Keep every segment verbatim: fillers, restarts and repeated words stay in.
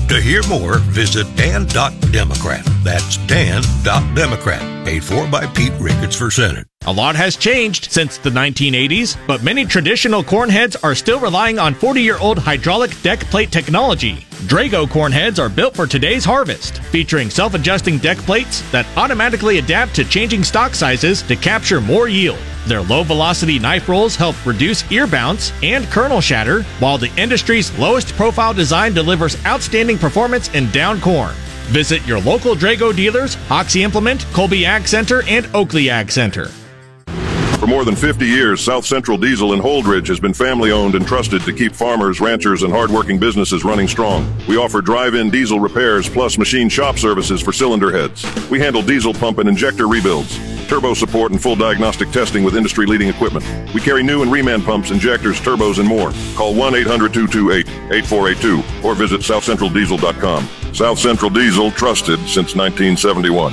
To hear more, visit dan dot democrat. That's dan dot democrat. Paid for by Pete Ricketts for Senate. A lot has changed since the nineteen eighties, but many traditional corn heads are still relying on forty-year-old hydraulic deck plate technology. Drago corn heads are built for today's harvest, featuring self-adjusting deck plates that automatically adapt to changing stock sizes to capture more yield. Their low-velocity knife rolls help reduce ear bounce and kernel shatter, while the industry's lowest profile design delivers outstanding performance in down corn. Visit your local Drago dealers, Hoxie Implement, Colby Ag Center, and Oakley Ag Center. For more than fifty years, South Central Diesel in Holdridge has been family-owned and trusted to keep farmers, ranchers, and hardworking businesses running strong. We offer drive-in diesel repairs plus machine shop services for cylinder heads. We handle diesel pump and injector rebuilds, turbo support, and full diagnostic testing with industry-leading equipment. We carry new and reman pumps, injectors, turbos, and more. Call one eight hundred two two eight eight four eight two or visit south central diesel dot com. South Central Diesel, trusted since nineteen seventy-one.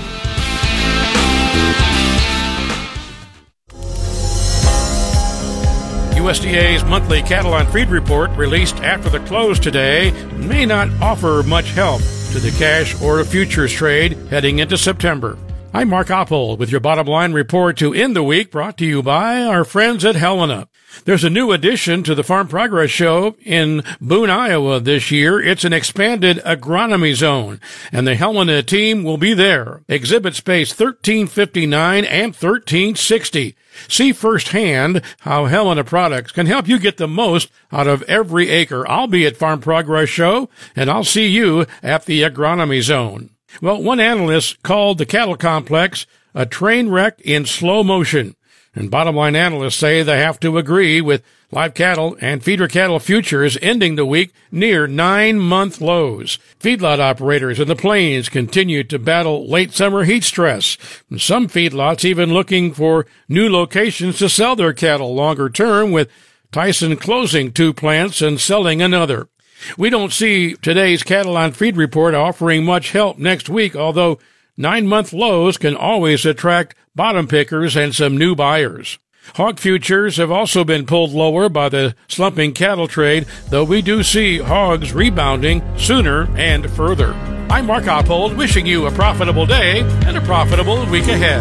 U S D A's monthly cattle on feed report, released after the close today, may not offer much help to the cash or futures trade heading into September. I'm Mark Oppold with your bottom line report to end the week, brought to you by our friends at Helena. There's a new addition to the Farm Progress Show in Boone, Iowa this year. It's an expanded agronomy zone, and the Helena team will be there. Exhibit space thirteen fifty-nine and thirteen sixty. See firsthand how Helena products can help you get the most out of every acre. I'll be at Farm Progress Show, and I'll see you at the agronomy zone. Well, one analyst called the cattle complex a train wreck in slow motion. And bottom line analysts say they have to agree with live cattle and feeder cattle futures ending the week near nine-month lows. Feedlot operators in the plains continue to battle late summer heat stress. And some feedlots even looking for new locations to sell their cattle longer term, with Tyson closing two plants and selling another. We don't see today's cattle on feed report offering much help next week, although nine-month lows can always attract bottom pickers and some new buyers. Hog futures have also been pulled lower by the slumping cattle trade, though we do see hogs rebounding sooner and further. I'm Mark Oppold, wishing you a profitable day and a profitable week ahead.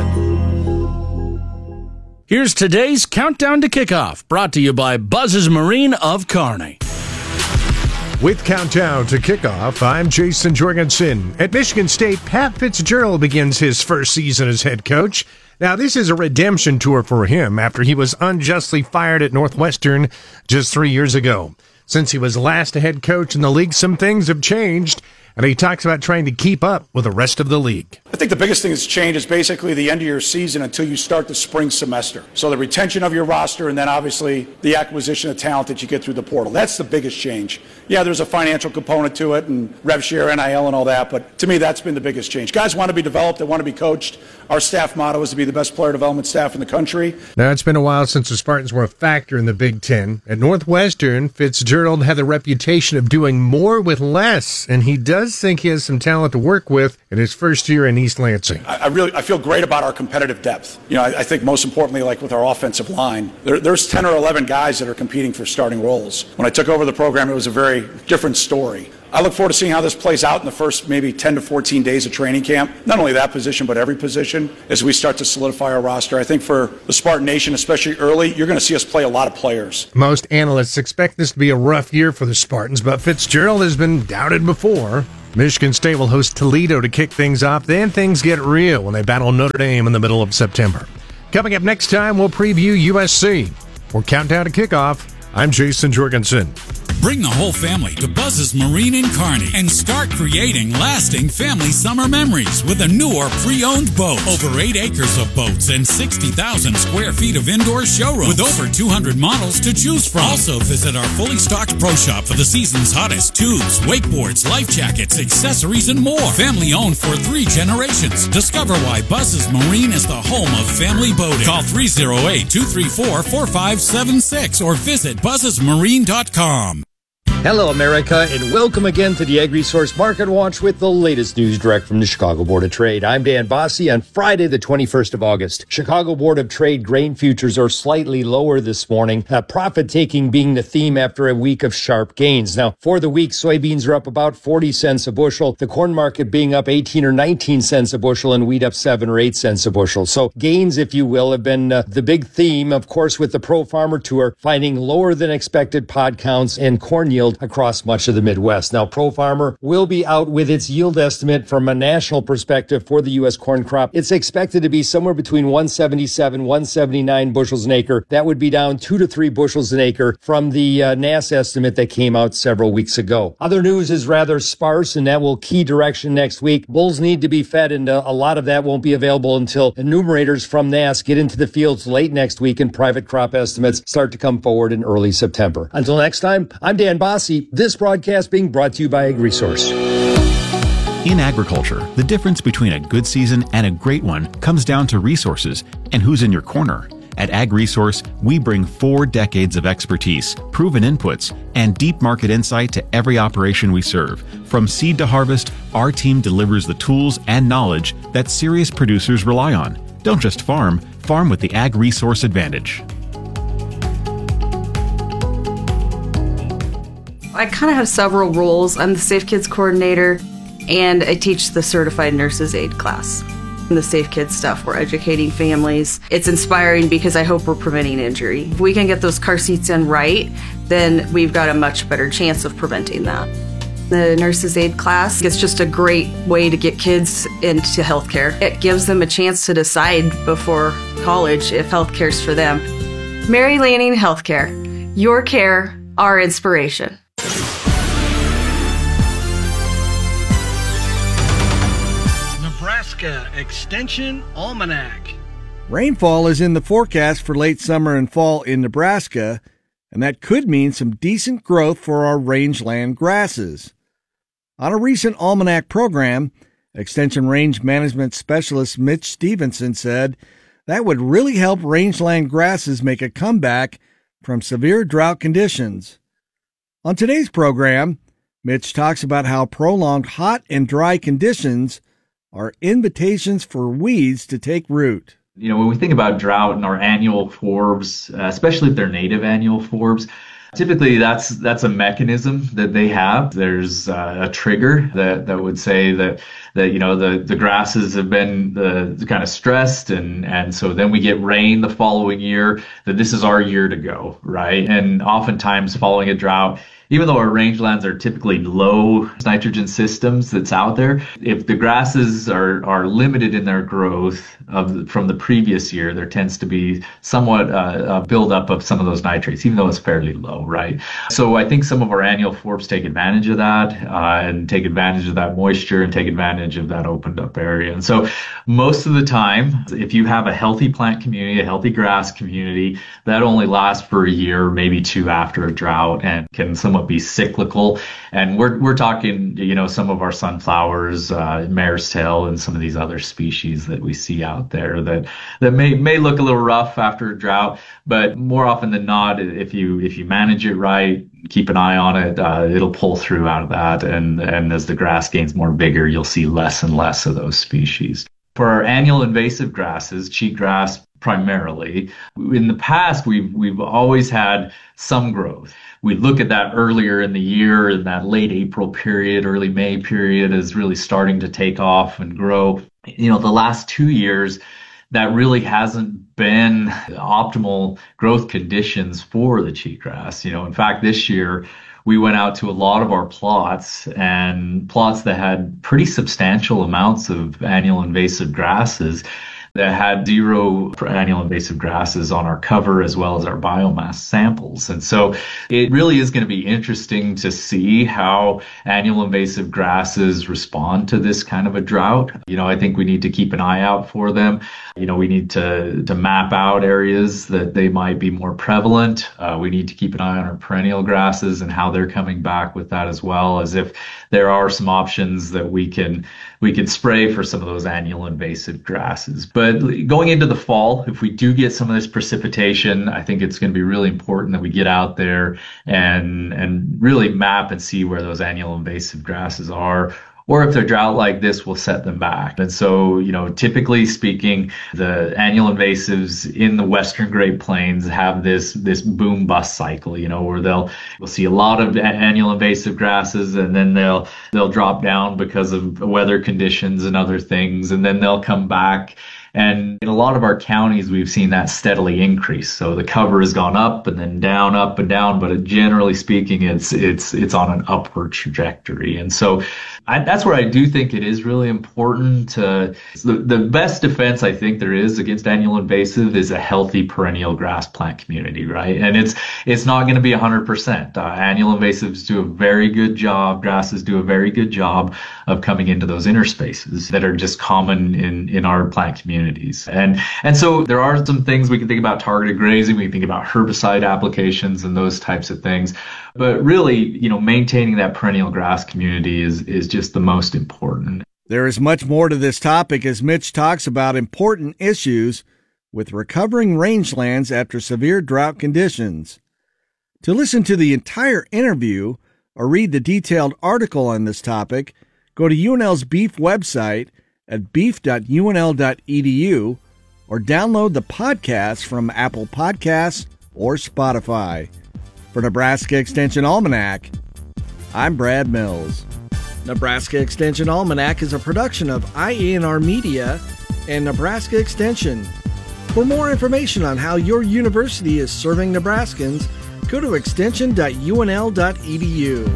Here's today's Countdown to Kickoff, brought to you by Buzz's Marine of Kearney. With Countdown to Kickoff, I'm Jason Jorgensen. At Michigan State, Pat Fitzgerald begins his first season as head coach. Now, this is a redemption tour for him after he was unjustly fired at Northwestern just three years ago. Since he was last a head coach in the league, some things have changed, and he talks about trying to keep up with the rest of the league. I think the biggest thing that's changed is basically the end of your season until you start the spring semester. So the retention of your roster, and then obviously the acquisition of talent that you get through the portal. That's the biggest change. Yeah, there's a financial component to it, and rev share, N I L, and all that, but to me that's been the biggest change. Guys want to be developed, they want to be coached. Our staff motto is to be the best player development staff in the country. Now, it's been a while since the Spartans were a factor in the Big Ten. At Northwestern, Fitzgerald had the reputation of doing more with less, and he does think he has some talent to work with in his first year in East Lansing. I, I really I feel great about our competitive depth. You know, I, I think most importantly, like with our offensive line, there, there's ten or eleven guys that are competing for starting roles. When I took over the program, it was a very different story. I look forward to seeing how this plays out in the first maybe ten to fourteen days of training camp. Not only that position, but every position as we start to solidify our roster. I think for the Spartan Nation, especially early, you're going to see us play a lot of players. Most analysts expect this to be a rough year for the Spartans, but Fitzgerald has been doubted before. Michigan State will host Toledo to kick things off. Then things get real when they battle Notre Dame in the middle of September. Coming up next time, we'll preview U S C. For Countdown to Kickoff, I'm Jason Jorgensen. Bring the whole family to Buzz's Marine in Kearney and start creating lasting family summer memories with a new or pre-owned boat. Over eight acres of boats and sixty thousand square feet of indoor showroom with over two hundred models to choose from. Also visit our fully stocked pro shop for the season's hottest tubes, wakeboards, life jackets, accessories, and more. Family owned for three generations. Discover why Buzz's Marine is the home of family boating. Call three oh eight, two three four, four five seven six or visit buzzes marine dot com. Hello, America, and welcome again to the AgResource Market Watch with the latest news direct from the Chicago Board of Trade. I'm Dan Bossie. On Friday, the twenty-first of August, Chicago Board of Trade grain futures are slightly lower this morning, uh, profit-taking being the theme after a week of sharp gains. Now, for the week, soybeans are up about forty cents a bushel, the corn market being up eighteen or nineteen cents a bushel, and wheat up seven or eight cents a bushel. So gains, if you will, have been uh, the big theme, of course, with the Pro Farmer Tour finding lower than expected pod counts and corn yield across much of the Midwest. Now, Pro Farmer will be out with its yield estimate from a national perspective for the U S corn crop. It's expected to be somewhere between one seventy-seven, one seventy-nine bushels an acre. That would be down two to three bushels an acre from the uh, N A S estimate that came out several weeks ago. Other news is rather sparse, and that will key direction next week. Bulls need to be fed, and uh, a lot of that won't be available until enumerators from N A S get into the fields late next week and private crop estimates start to come forward in early September. Until next time, I'm Dan Bossie. This broadcast being brought to you by AgResource. In agriculture, the difference between a good season and a great one comes down to resources and who's in your corner. At AgResource, we bring four decades of expertise, proven inputs, and deep market insight to every operation we serve. From seed to harvest, our team delivers the tools and knowledge that serious producers rely on. Don't just farm, farm with the AgResource advantage. I kind of have several roles. I'm the Safe Kids coordinator, and I teach the Certified Nurses Aid class. In the Safe Kids stuff, we're educating families. It's inspiring because I hope we're preventing injury. If we can get those car seats in right, then we've got a much better chance of preventing that. The Nurses Aid class is just a great way to get kids into healthcare. It gives them a chance to decide before college if healthcare's for them. Mary Lanning Healthcare. Your care, our inspiration. Nebraska Extension Almanac. Rainfall is in the forecast for late summer and fall in Nebraska, and that could mean some decent growth for our rangeland grasses. On a recent Almanac program, Extension Range Management Specialist Mitch Stevenson said that would really help rangeland grasses make a comeback from severe drought conditions. On today's program, Mitch talks about how prolonged hot and dry conditions are invitations for weeds to take root. You know, when we think about drought and our annual forbs, uh, especially if they're native annual forbs, typically that's that's a mechanism that they have. There's uh, a trigger that, that would say that, that you know, the, the grasses have been uh, kind of stressed, and, and so then we get rain the following year, that this is our year to go, right? And oftentimes following a drought, even though our rangelands are typically low nitrogen systems that's out there, if the grasses are, are limited in their growth of from the previous year, there tends to be somewhat uh, a buildup of some of those nitrates, even though it's fairly low, right? So I think some of our annual forbs take advantage of that uh, and take advantage of that moisture and take advantage of that opened up area. And so most of the time, if you have a healthy plant community, a healthy grass community, that only lasts for a year, maybe two after a drought, and can somewhat be cyclical. And we're we're talking, you know, some of our sunflowers, uh, mare's tail, and some of these other species that we see out there that that may may look a little rough after a drought, but more often than not, if you if you manage it right, keep an eye on it, uh, it'll pull through out of that. And and as the grass gains more vigor, you'll see less and less of those species. For our annual invasive grasses, cheatgrass primarily, in the past we've we've always had some growth. We look at that earlier in the year, in that late April period, early May period, is really starting to take off and grow. You know, the last two years, that really hasn't been optimal growth conditions for the cheatgrass. You know, in fact, this year we went out to a lot of our plots, and plots that had pretty substantial amounts of annual invasive grasses that had zero annual invasive grasses on our cover as well as our biomass samples. And so it really is going to be interesting to see how annual invasive grasses respond to this kind of a drought. You know, I think we need to keep an eye out for them. You know, we need to, to map out areas that they might be more prevalent. Uh, we need to keep an eye on our perennial grasses and how they're coming back with that, as well as if there are some options that we can we can spray for some of those annual invasive grasses. But But going into the fall, if we do get some of this precipitation, I think it's going to be really important that we get out there and and really map and see where those annual invasive grasses are. Or if they're drought like this, we'll set them back. And so, you know, typically speaking, the annual invasives in the Western Great Plains have this this boom bust cycle, you know, where they'll we'll see a lot of annual invasive grasses, and then they'll they'll drop down because of weather conditions and other things, and then they'll come back. And in a lot of our counties, we've seen that steadily increase. So the cover has gone up and then down, up and down, but generally speaking, it's it's it's on an upward trajectory. And so I, that's where I do think it is really important to, the, the best defense I think there is against annual invasive is a healthy perennial grass plant community, right? And it's it's not going to be one hundred percent. Uh, annual invasives do a very good job, grasses do a very good job of coming into those interspaces that are just common in, in our plant community. And and so there are some things we can think about: targeted grazing, we can think about herbicide applications and those types of things. But really, you know, maintaining that perennial grass community is is just the most important. There is much more to this topic as Mitch talks about important issues with recovering rangelands after severe drought conditions. To listen to the entire interview or read the detailed article on this topic, go to U N L's Beef website at beef dot U N L dot E D U or download the podcast from Apple Podcasts or Spotify. For Nebraska Extension Almanac, I'm Brad Mills. Nebraska Extension Almanac is a production of I A N R Media and Nebraska Extension. For more information on how your university is serving Nebraskans, go to extension dot U N L dot E D U.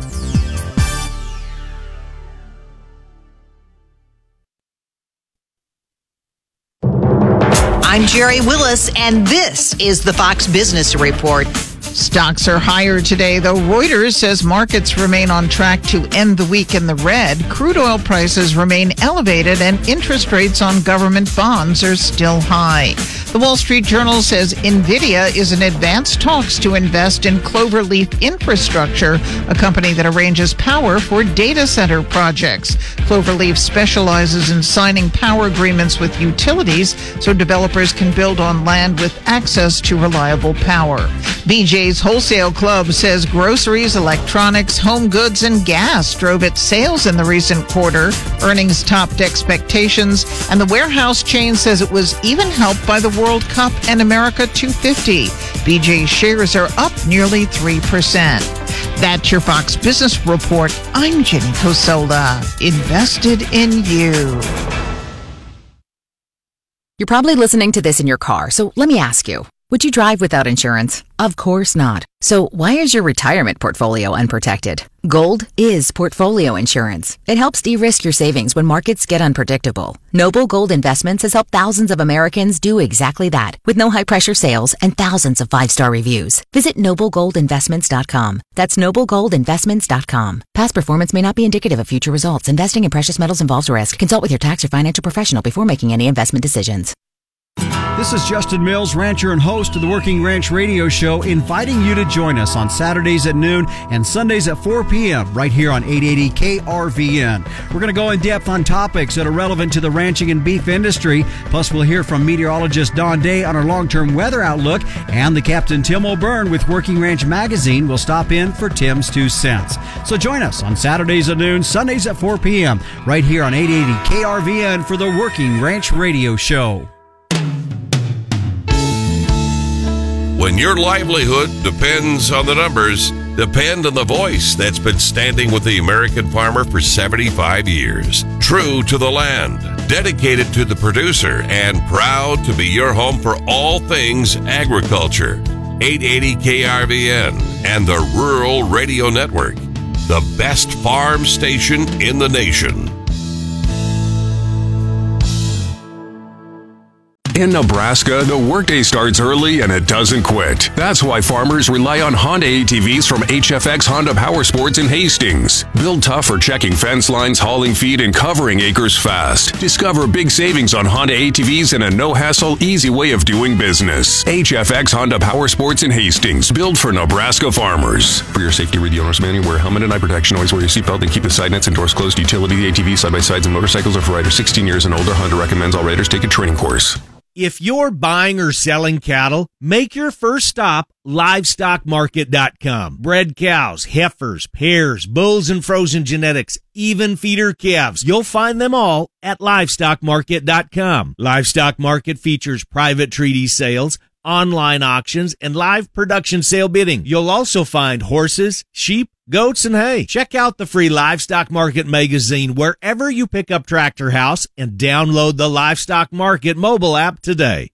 I'm Jerry Willis, and this is the Fox Business Report. Stocks are higher today, though Reuters says markets remain on track to end the week in the red. Crude oil prices remain elevated, and interest rates on government bonds are still high. The Wall Street Journal says NVIDIA is in advanced talks to invest in Cloverleaf Infrastructure, a company that arranges power for data center projects. Cloverleaf specializes in signing power agreements with utilities so developers can build on land with access to reliable power. B J's Wholesale Club says groceries, electronics, home goods, and gas drove its sales in the recent quarter. Earnings topped expectations, and the warehouse chain says it was even helped by the World Cup and America two fifty. B J shares are up nearly three percent. That's your Fox Business Report. I'm Jenny Cosola. Invested in you. You're probably listening to this in your car, so let me ask you. Would you drive without insurance? Of course not. So why is your retirement portfolio unprotected? Gold is portfolio insurance. It helps de-risk your savings when markets get unpredictable. Noble Gold Investments has helped thousands of Americans do exactly that, with no high-pressure sales and thousands of five-star reviews. Visit noble gold investments dot com. That's noble gold investments dot com. Past performance may not be indicative of future results. Investing in precious metals involves risk. Consult with your tax or financial professional before making any investment decisions. This is Justin Mills, rancher and host of the Working Ranch Radio Show, inviting you to join us on Saturdays at noon and Sundays at four p.m. right here on eight eighty K R V N. We're going to go in depth on topics that are relevant to the ranching and beef industry. Plus, we'll hear from meteorologist Don Day on our long-term weather outlook, and the Captain Tim O'Byrne with Working Ranch Magazine will stop in for Tim's Two Cents. So join us on Saturdays at noon, Sundays at four p.m. right here on eight eighty K R V N for the Working Ranch Radio Show. When your livelihood depends on the numbers, depend on the voice that's been standing with the American farmer for seventy-five years. True to the land, dedicated to the producer, and proud to be your home for all things agriculture. eight eighty K R V N and the Rural Radio Network, the best farm station in the nation. In Nebraska, the workday starts early and it doesn't quit. That's why farmers rely on Honda A T Vs from H F X Honda Power Sports in Hastings. Built tough for checking fence lines, hauling feed, and covering acres fast. Discover big savings on Honda A T Vs and a no-hassle, easy way of doing business. H F X Honda Power Sports in Hastings, built for Nebraska farmers. For your safety, read the owner's manual. Wear a helmet and eye protection. Always wear your seatbelt and keep the side nets and doors closed. Utility, A T V, side-by-sides, and motorcycles are for riders sixteen years and older. Honda recommends all riders take a training course. If you're buying or selling cattle, make your first stop livestock market dot com. Bred cows, heifers, pairs, bulls and frozen genetics, even feeder calves. You'll find them all at livestock market dot com. Livestock Market features private treaty sales, online auctions, and live production sale bidding. You'll also find horses, sheep, goats, and hay. Check out the free Livestock Market magazine wherever you pick up Tractor House and download the Livestock Market mobile app today.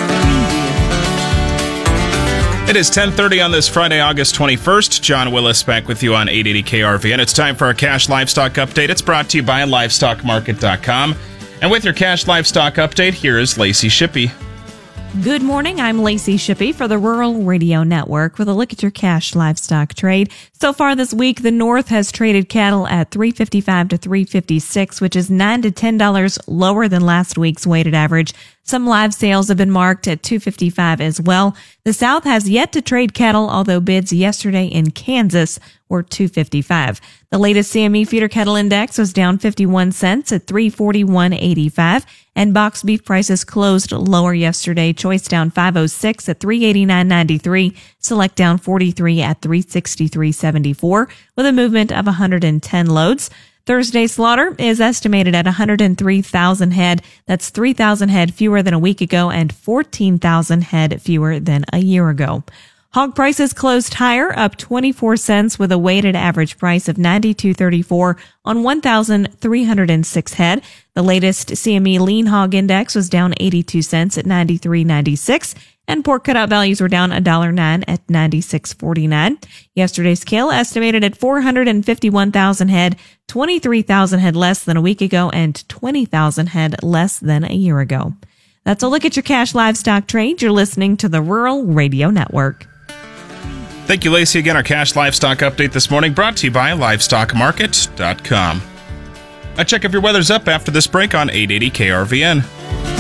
It is ten thirty on this Friday, August twenty-first. John Willis back with you on eight eighty K R V, and it's time for our Cash Livestock Update. It's brought to you by livestock market dot com. And with your Cash Livestock Update, here is Lacey Shippey. Good morning. I'm Lacey Shippey for the Rural Radio Network with a look at your cash livestock trade. So far this week, the North has traded cattle at three fifty-five to three fifty-six, which is nine to ten dollars lower than last week's weighted average. Some live sales have been marked at two fifty-five as well. The South has yet to trade cattle, although bids yesterday in Kansas were two fifty-five. The latest C M E feeder cattle index was down fifty-one cents at three forty-one eighty-five, and box beef prices closed lower yesterday. Choice down five oh six at three eighty-nine ninety-three, select down forty-three at three sixty-three seventy-four, with a movement of one hundred ten loads. Thursday slaughter is estimated at one hundred three thousand head. That's three thousand head fewer than a week ago and fourteen thousand head fewer than a year ago. Hog prices closed higher, up twenty-four cents with a weighted average price of ninety-two thirty-four on one thousand three hundred six head. The latest C M E lean hog index was down eighty-two cents at ninety-three ninety-six, and pork cutout values were down one dollar nine at ninety-six forty-nine. Yesterday's kill estimated at four hundred fifty-one thousand head, twenty-three thousand head less than a week ago and twenty thousand head less than a year ago. That's a look at your cash livestock trade. You're listening to the Rural Radio Network. Thank you, Lacey. Again, our Cash Livestock Update this morning brought to you by livestock market dot com. A check if your weather's up after this break on eight eighty K R V N.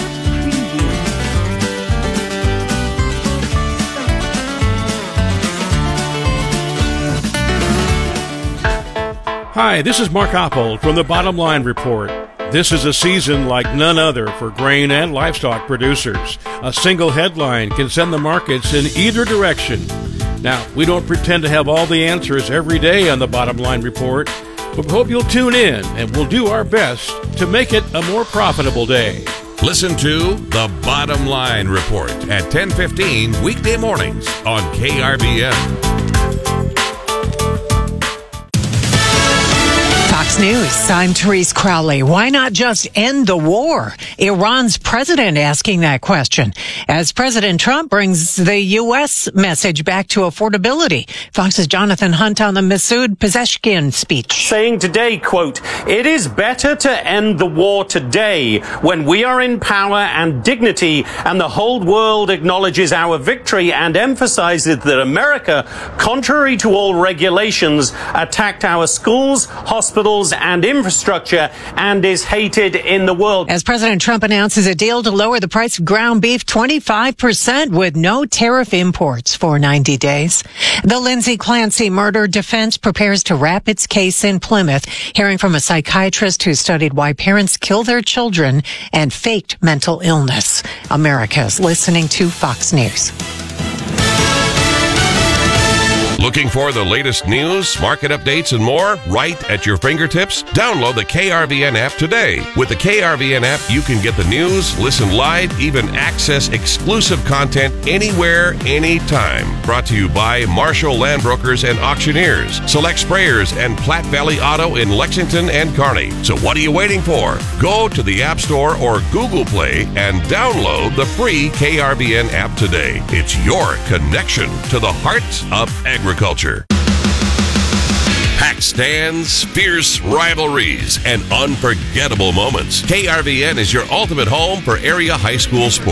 Hi, this is Mark Oppold from the Bottom Line Report. This is a season like none other for grain and livestock producers. A single headline can send the markets in either direction. Now, we don't pretend to have all the answers every day on the Bottom Line Report, but we hope you'll tune in and we'll do our best to make it a more profitable day. Listen to The Bottom Line Report at ten fifteen weekday mornings on K R V N. Fox News, I'm Therese Crowley. Why not just end the war? Iran's president asking that question as President Trump brings the U S message back to affordability. Fox's Jonathan Hunt on the Masoud Pezeshkian speech. Saying today, quote, "It is better to end the war today when we are in power and dignity and the whole world acknowledges our victory and emphasizes that America, contrary to all regulations, attacked our schools, hospitals, and infrastructure and is hated in the world." As President Trump announces a deal to lower the price of ground beef twenty-five percent with no tariff imports for ninety days. The Lindsay Clancy murder defense prepares to wrap its case in Plymouth, hearing from a psychiatrist who studied why parents kill their children and faked mental illness. America's listening to Fox News. Looking for the latest news, market updates, and more right at your fingertips? Download the K R V N app today. With the K R V N app, you can get the news, listen live, even access exclusive content anywhere, anytime. Brought to you by Marshall Land Brokers and Auctioneers, Select Sprayers, and Platte Valley Auto in Lexington and Kearney. So what are you waiting for? Go to the App Store or Google Play and download the free K R V N app today. It's your connection to the heart of agriculture. Agriculture. Packed stands, fierce rivalries, and unforgettable moments. K R V N is your ultimate home for area high school sports.